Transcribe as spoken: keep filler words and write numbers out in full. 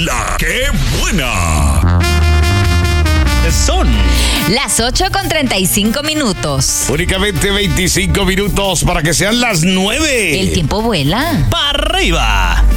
La que buena. Son las ocho con treinta y cinco minutos. Únicamente veinticinco minutos para que sean las nueve. El tiempo vuela. para arriba.